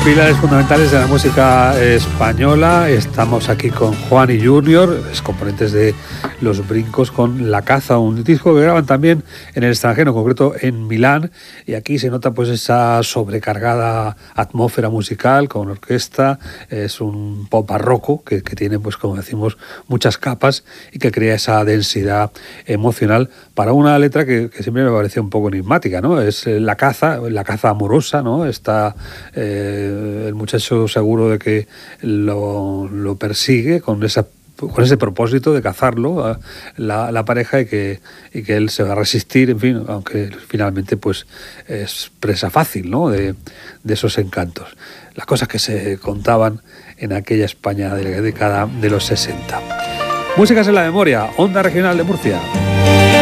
Pilares fundamentales de la música española. Estamos aquí con Juan y Junior, componentes de Los Brincos, con La Caza, un disco que graban también en el extranjero, en concreto en Milán, y aquí se nota pues esa sobrecargada atmósfera musical con orquesta. Es un pop barroco que tiene, pues como decimos, muchas capas y que crea esa densidad emocional para una letra que siempre me pareció un poco enigmática, ¿no? Es la caza amorosa, ¿no? Está el muchacho seguro de que lo persigue con ese propósito de cazarlo a la pareja y que él se va a resistir, en fin, aunque finalmente pues es presa fácil, ¿no? de esos encantos. Las cosas que se contaban en aquella España de la década de los 60. Músicas en la memoria, Onda Regional de Murcia.